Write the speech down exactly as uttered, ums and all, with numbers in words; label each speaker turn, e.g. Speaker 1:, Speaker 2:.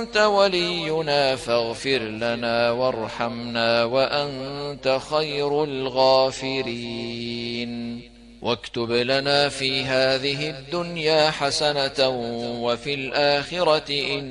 Speaker 1: أنت ولينا فاغفر لنا وارحمنا وأنت خير الغافرين. واكتب لنا في هذه الدنيا حسنة وفي الآخرة إن